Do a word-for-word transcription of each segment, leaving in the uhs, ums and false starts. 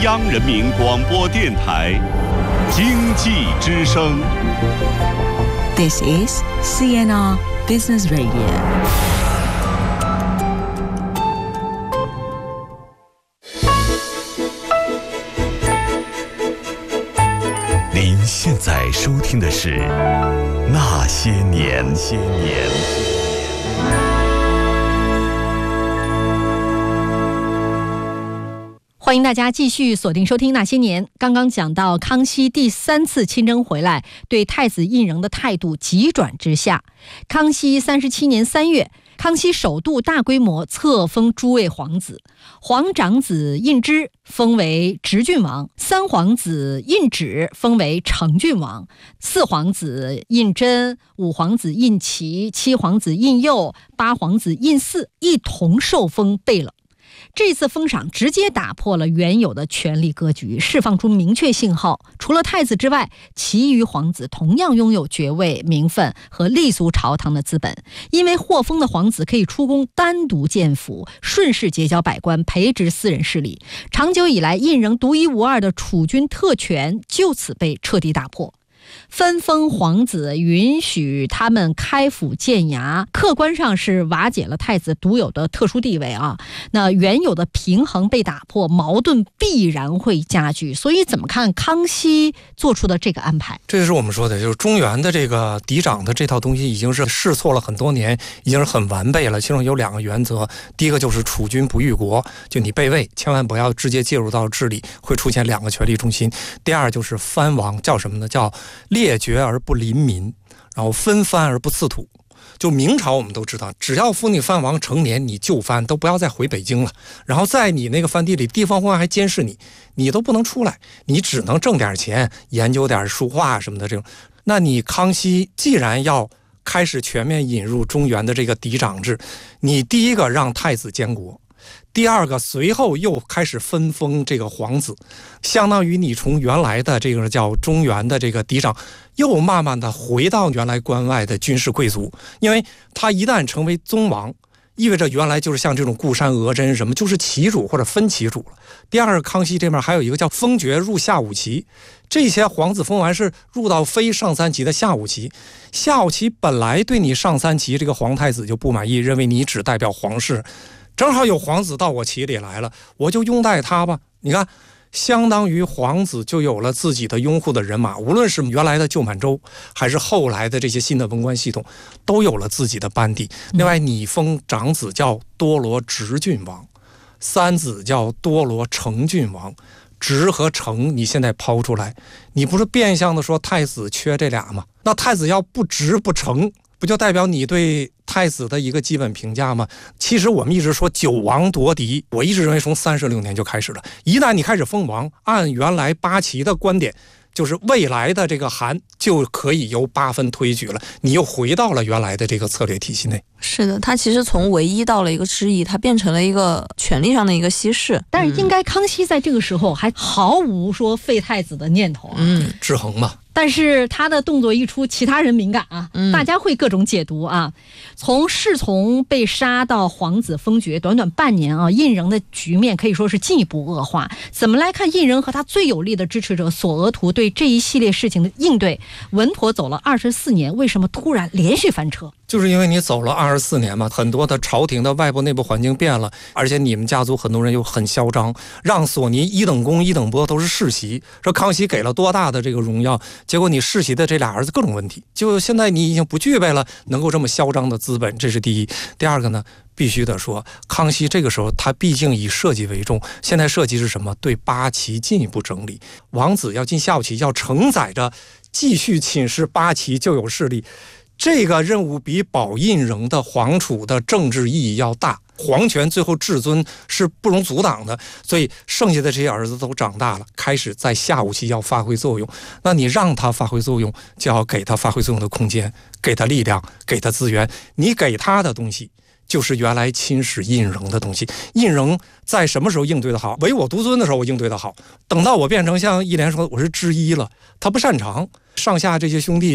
央人民广播电台经济之声。 This is C N R Business Radio。 您现在收听的是《那些年》。些年。 欢迎大家继续锁定收听《那些年》。刚刚讲到康熙第三次亲征回来，对太子胤禛的态度急转直下。康熙三十七年三月，康熙首度大规模册封诸位皇子，皇长子胤芝封为直郡王，三皇子胤祉封为成郡王，四皇子胤禛、五皇子胤祺、七皇子胤佑、八皇子胤祀一同受封贝勒。这次封赏直接打破了原有的权力格局，释放出明确信号，除了太子之外，其余皇子同样拥有爵位、名分和立足朝堂的资本。因为获封的皇子可以出宫单独见府，顺势结交百官，培植私人势力，长久以来胤禛独一无二的储君特权就此被彻底打破。分封皇子，允许他们开府建衙，客观上是瓦解了太子独有的特殊地位啊。那原有的平衡被打破，矛盾必然会加剧。所以怎么看康熙做出的这个安排？ 这就是我们说的，就是中原的这个嫡长的这套东西已经是试错了很多年，已经是很完备了。其中有两个原则，第一个就是储君不御国，就你备位千万不要直接介入到治理，会出现两个权力中心。第二就是藩王，叫什么呢？叫列爵而不临民，然后分藩而不赐土。就明朝我们都知道，只要封你藩王成年，你就藩都不要再回北京了，然后在你那个藩地里，地方官还监视你，你都不能出来，你只能挣点钱，研究点书画什么的这种。那你康熙既然要开始全面引入中原的这个嫡长制，你第一个让太子监国，第二个随后又开始分封这个皇子，相当于你从原来的这个叫中原的这个嫡长，又慢慢的回到原来关外的军事贵族。因为他一旦成为宗王，意味着原来就是像这种固山额真什么就是旗主或者分旗主了。第二个，康熙这边还有一个叫封爵入下五旗，这些皇子封完是入到非上三旗的下五旗。下五旗本来对你上三旗这个皇太子就不满意，认为你只代表皇室，正好有皇子到我旗里来了，我就拥戴他吧。你看，相当于皇子就有了自己的拥护的人马，无论是原来的旧满洲还是后来的这些新的文官系统，都有了自己的班底。另外，你封长子叫多罗直郡王，三子叫多罗成郡王，直和成你现在抛出来，你不是变相的说太子缺这俩吗？那太子要不直不成，不就代表你对太子的一个基本评价吗？其实我们一直说九王夺嫡，我一直认为从三十六年就开始了。一旦你开始封王，按原来八旗的观点，就是未来的这个韩就可以由八分推举了，你又回到了原来的这个策略体系内。 是的，它其实从唯一到了一个之一，它变成了一个权力上的一个稀释。 但是应该康熙在这个时候还毫无说废太子的念头啊， 嗯，制衡嘛。 但是他的动作一出，其他人敏感啊，嗯、大家会各种解读啊。从侍从被杀到皇子封爵，短短半年啊，胤禛的局面可以说是进一步恶化。怎么来看胤禛和他最有力的支持者索额图对这一系列事情的应对？稳妥走了二十四年，为什么突然连续翻车？ 就是因为你走了二十四年嘛，很多的朝廷的外部内部环境变了，而且你们家族很多人又很嚣张，让索尼一等功一等波都是世袭，说康熙给了多大的这个荣耀，结果你世袭的这俩儿子各种问题，就现在你已经不具备了能够这么嚣张的资本，这是第一。第二个呢，必须得说，康熙这个时候他毕竟以社稷为重，现在社稷是什么？对八旗进一步整理，王子要进下五旗，要承载着继续侵蚀八旗旧有势力，这个任务比保胤禛的皇储的政治意义要大，皇权最后至尊是不容阻挡的。所以剩下的这些儿子都长大了，开始在下五期要发挥作用。那你让他发挥作用，就要给他发挥作用的空间，给他力量，给他资源。你给他的东西就是原来侵蚀胤禛的东西。胤禛在什么时候应对的好？唯我独尊的时候我应对的好，等到我变成像一莲说我是之一了，他不擅长，上下这些兄弟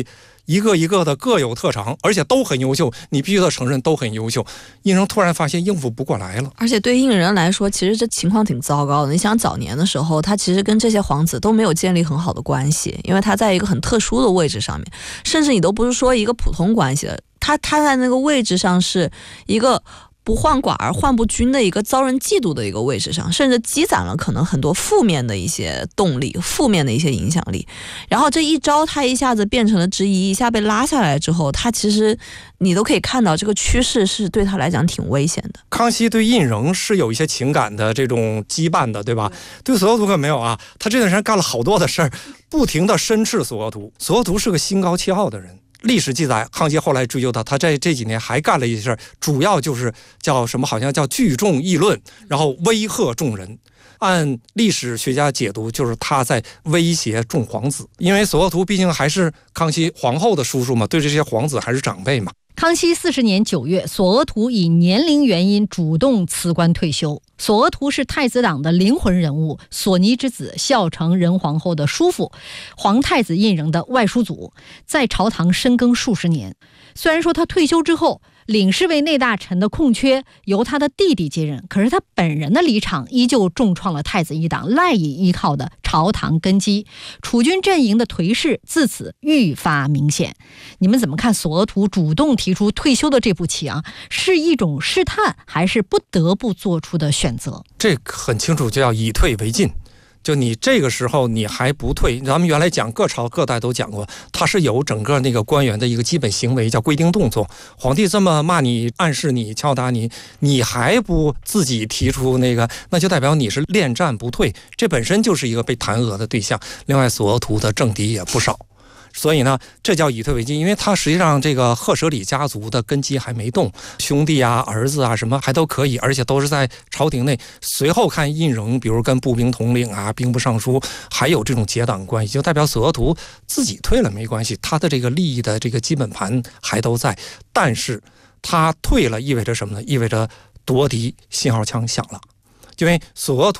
一个一个的各有特长，而且都很优秀，你必须得承认都很优秀。胤禛突然发现应付不过来了， 而且对胤禛来说，其实这情况挺糟糕的。你想早年的时候，他其实跟这些皇子都没有建立很好的关系，因为他在一个很特殊的位置上面，甚至你都不是说一个普通关系的，他他在那个位置上是一个不患寡而患不均的一个遭人嫉妒的一个位置上，甚至积攒了可能很多负面的一些动力，负面的一些影响力。然后这一招他一下子变成了质疑，一下被拉下来之后，他其实你都可以看到这个趋势是对他来讲挺危险的。 康熙对胤禛是有一些情感的这种羁绊的，对吧？对索额图可没有啊，他这段时间干了好多的事儿，不停的申斥索额图。索额图是个心高气傲的人。历史记载，康熙后来追究他，他在这几年还干了一些事儿，主要就是叫什么，好像叫聚众议论，然后威吓众人。按历史学家解读，就是他在威胁众皇子，因为索额图毕竟还是康熙皇后的叔叔嘛，对这些皇子还是长辈嘛。 康熙四十年九月，索额图以年龄原因主动辞官退休。索额图是太子党的灵魂人物，索尼之子，孝成仁皇后的叔父，皇太子胤禛的外叔祖，在朝堂深耕数十年。虽然说他退休之后，领侍卫内大臣的空缺由他的弟弟接任，可是他本人的离场依旧重创了太子一党赖以依靠的朝堂根基，储君阵营的颓势自此愈发明显。你们怎么看索额图主动提出退休的这步棋啊？是一种试探，还是不得不做出的选择？ 这很清楚，就要以退为进。就你这个时候你还不退，咱们原来讲各朝各代都讲过，它是有整个那个官员的一个基本行为叫规定动作。皇帝这么骂你、暗示你、敲打你，你还不自己提出那个，那就代表你是恋战不退，这本身就是一个被弹劾的对象。另外，索额图的政敌也不少。所以呢，这叫以退为进，因为他实际上这个赫舍里家族的根基还没动，兄弟啊、儿子啊什么还都可以，而且都是在朝廷内。随后看胤禛，比如跟步兵统领啊、兵部尚书，还有这种结党关系，就代表索额图自己退了没关系，他的这个利益的这个基本盘还都在。但是他退了意味着什么呢？意味着夺嫡信号枪响了，因为索额图